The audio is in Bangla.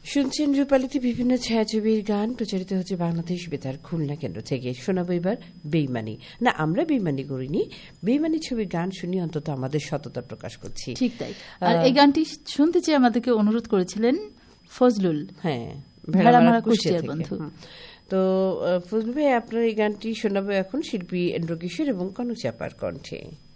শুনছেন রূপালীতে বিভিন্ন ছায়াছবির গান প্রচারিত হচ্ছে বাংলাদেশ বেতার খুলনা কেন্দ্র থেকে। শোনাবো এবার বেইমানি। না, আমরা বেইমানি করিনি, বেইমানি ছবির গান শুনি অন্তত আমাদের সততা প্রকাশ করছি। ঠিক তাই। আর এই গানটি শুনতে চেয়ে আমাদেরকে অনুরোধ করেছিলেন ফজলুল। হ্যাঁ, ভেড়ামারা কুষ্টিয়ার বন্ধু। তো ফজলুল ভাই, আপনার এই গানটি শোনাবো এখন শিল্পী এন্দ্র কিশোর এবং কনক চাপার কণ্ঠে।